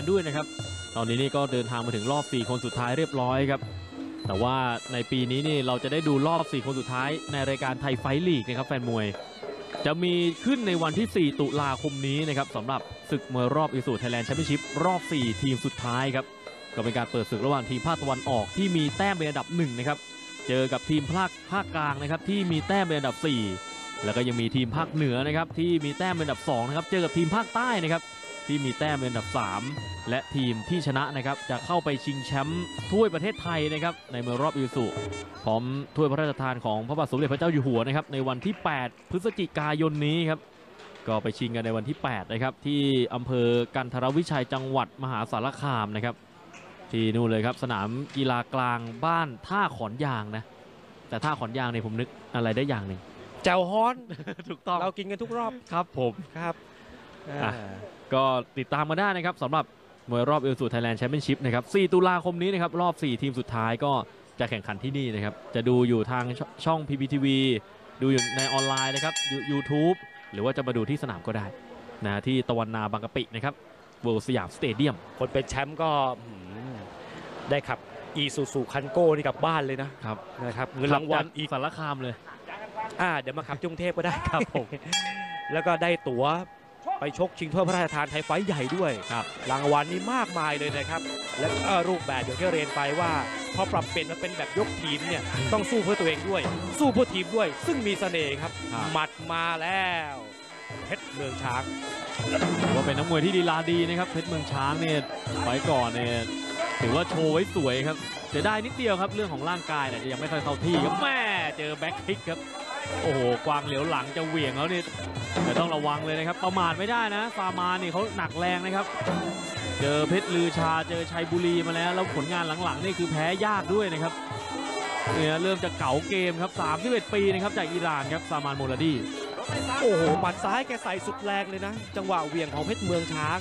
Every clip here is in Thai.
ด้วยนะครับตอนนี้นี่ก็เดินทางมาถึงรอบ4คนสุดท้ายเรียบร้อยครับแต่ว่าในปีนี้นี่เราจะได้ดูรอบ4คนสุดท้ายในรายการไทยไฟท์ลีกนะครับแฟนมวยจะมีขึ้นในวันที่4ตุลาคมนี้นะครับสำหรับศึกมวยรอบอีซูไทยแลนด์แชมเปี้ยนชิพรอบ4ทีมสุดท้ายครับก็เป็นการเปิดศึกระหว่างทีมภาคตะวันออกที่มีแต้มเป็นอันดับ1นะครับเจอกับทีมภาคกลางนะครับที่มีแต้มเป็นอันดับ4แล้วก็ยังมีทีมภาคเหนือนะครับที่มีแต้มเป็นอันดับ2นะครับเจอกับทีมภาคใต้นะครับที่มีแต้มเป็นอันดับ3และทีมที่ชนะนะครับจะเข้าไปชิงแชมป์ถ้วยประเทศไทยนะครับในมวยรอบอีซูพร้อมถ้วยพระราชทานของพระบาทสมเด็จพระเจ้าอยู่หัวนะครับในวันที่8พฤศจิกายนนี้ครับก็ไปชิงกันในวันที่8นะครับที่อำเภอกันทรวิชัยจังหวัดมหาสารคามนะครับที่นู่นเลยครับสนามกีฬากลางบ้านท่าขอนยางนะแต่ท่าขอนยางเนี่ยผมนึกอะไรได้อย่างหนึ่งแจ่วฮ้อนถูกต้องเรากินกันทุกรอบครับผมครับก็ติดตามมาได้นะครับสำหรับมวยรอบเอลสูไทยแลนด์แชมเปี้ยนชิพนะครับ4ตุลาคมนี้นะครับรอบ4ทีมสุดท้ายก็จะแข่งขันที่นี่นะครับจะดูอยู่ทางช่อง PPTV ดูอยู่ในออนไลน์นะครับ YouTube หรือว่าจะมาดูที่สนามก็ได้นะที่ตะวันนาบางกะปินะครับเวิลด์สยามสเตเดียมคนเป็นแชมป์ก็ได้ขับอีซูซูคันโก้นี่กลับบ้านเลยนะครับเงินรางวัลอีกสารคามเลยเดี๋ยวมาขับกรุงเทพก็ได้ครับผมแล้วก็ได้ตั๋วไปชกชิงถ้วยพระราชทานไทยไฟท์ใหญ่ด้วยครับรางวัลนี้มากมายเลยนะครับและรูปแบบอย่างที่เรียนไปว่าพอปรับเปลี่ยนมาเป็นแบบยกทีมเนี่ยต้องสู้เพื่อตัวเองด้วยสู้เพื่อทีมด้วยซึ่งมีเสน่ห์ครับหมัดมาแล้วเพชรเมืองช้างว่าเป็นนักมวยที่ดีลาดีนะครับเพชรเมืองช้างเนี่ยไปก่อนเนี่ยถือว่าโชว์ไว้สวยครับเสียดายนิดเดียวครับเรื่องของร่างกายเนี่ยจะยังไม่ค่อยเข้าที่ครับแม่เจอแบ็คคิกครับโอ้โหกวางเหลียวหลังจะเหวี่ยงแล้วนี่แต่ต้องระวังเลยนะครับประมาทไม่ได้นะฟาร์มานี่เขาหนักแรงนะครับเจอเพชรลือชาเจอชัยบุรีมาแล้วผลงานหลังๆนี่คือแพ้ยากด้วยนะครับเนี่ยเริ่มจะเก๋าเกมครับ31ปีนะครับจากอิหร่านครับซามานโมลาดีโอ้โหหมัดซ้ายแกใส่สุดแรงเลยนะจังหวะเหวี่ยงของเพชรเมืองช้าง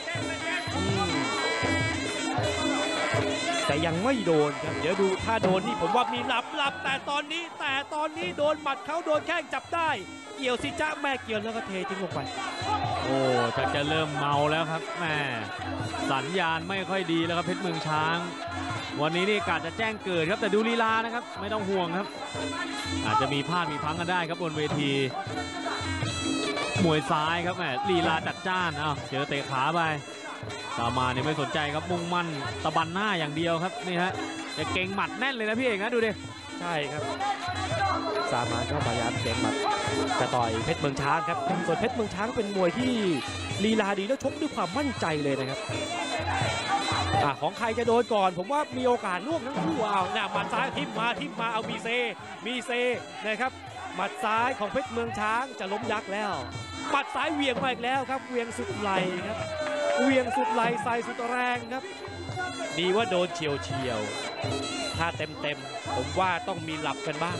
แต่ยังไม่โดนครับเดี๋ยวดูถ้าโดนนี่ผมว่ามีหลับแต่ตอนนี้โดนหมัดเขาโดนแข้งจับได้เกี่ยวสิจ้าแม่เกี่ยวแล้วก็เททิ้งลงไปโอ้จะเริ่มเมาแล้วครับแม่สัญญาณไม่ค่อยดีแล้วครับเพชรเมืองช้างวันนี้นี่กาจะแจ้งเกิดครับแต่ดูลีลานะครับไม่ต้องห่วงครับอาจจะมีพลาดมีพังกันได้ครับบนเวทีมวยซ้ายครับแม่ลีลาจัดจ้านเจอเตะขาไปตามาเนี่ยไม่สนใจครับมุ่งมั่นตะบันหน้าอย่างเดียวครับนี่ฮะจะเก่งหมัดแน่นเลยนะพี่เอกนะดูดิใช่ครับสามารถก็พยายามเก่งหมัดจะต่อยเพชรเมืองช้างครับส่วนเพชรเมืองช้างเป็นมวยที่ลีลาดีแล้วชกด้วยความมั่นใจเลยนะครับของใครจะโดนก่อนผมว่ามีโอกาสล่วงทั้งคู่หมัดซ้ายทิ่มมาเอามีเซนะครับหมัดซ้ายของเพชรเมืองช้างจะล้มยักษ์แล้วหมัดซ้ายเหวี่ยงมาอีกแล้วครับเหวี่ยงสุดไหล่ครับเหวี่ยงสุดไหล่ใส่สุดแรงครับดีว่าโดนเฉียวถ้าเต็มผมว่าต้องมีหลับกันบ้าง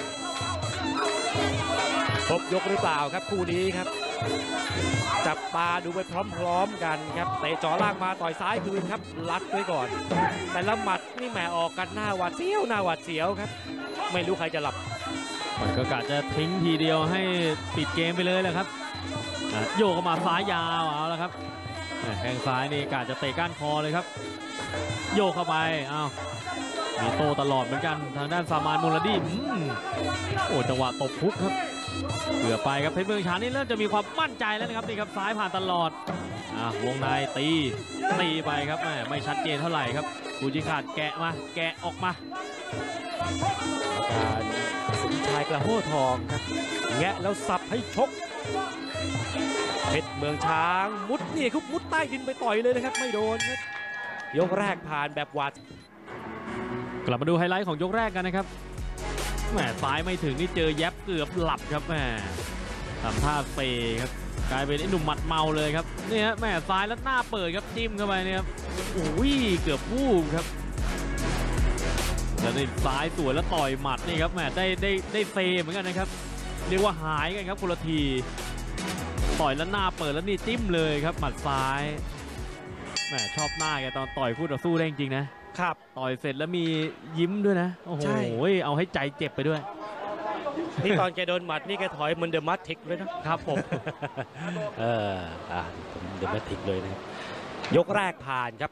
ครบยกหรือเปล่าครับคู่นี้ครับจับตาดูไปพร้อมๆกันครับเตะจ่อล่างมาต่อยซ้ายคืนครับลัดไว้ก่อนแต่ละหมัดนี่แหมออกกันหน้าหวาดเสียวครับไม่รู้ใครจะหลับมันก็กะจะทิ้งทีเดียวให้ปิดเกมไปเลยแหละครับโยกเข้ามาซ้ายยาวเอาแล้วครับแข้งซ้ายนี่กะจะเตะก้านคอเลยครับโยกเข้าไปมีโตตลอดเหมือนกันทางด้านซามานมูลาดีโอ้จังหวะตบพุกครับเกือบไปครับเพชรเมืองช้างนี่เริ่มจะมีความมั่นใจแล้วนะครับนี่ครับซ้ายผ่านตลอดวงในตีไปครับไม่ชัดเจนเท่าไหร่ครับฟูจิขาดแกะออกมาการสมชายกระโห้ทองครับแงะแล้วสับให้ชกเพชรเมืองช้างมุดนี่ครับมุดใต้ดินไปต่อยเลยนะครับไม่โดนครับยกแรกผ่านแบบหวาดกลับมาดูไฮไลท์ของยกแรกกันนะครับแหมซ้ายไม่ถึงนี่เจอแยบเกือบหลับครับแหมทำท่าเซครับกลายเป็นไอ้หนุ่มหมัดเมาเลยครับนี่ฮะแหมซ้ายแล้วหน้าเปิดครับจิ้มเข้าไปเนี่ยครับโอ้ยเกือบวูบครับแล้วนี่ซ้ายสวยแล้วต่อยหมัดนี่ครับแหมได้เซเหมือนกันนะครับเรียกว่าหายกันครับคนละทีต่อยแล้วหน้าเปิดแล้วนี่จิ้มเลยครับหมัดซ้ายแหมชอบหน้าแกตอนต่อยคู่ต่อสู้ได้จริงๆนะครับต่อยเสร็จแล้วมียิ้มด้วยนะโอ้โหเอาให้ใจเจ็บไปด้วยนี่ตอนแกโดนหมัดนี่แกถอยเหมือนเดอะมัตติกเลยนะครับผมเดอะมัตติกเลยนะครับยกแรกผ่านครับ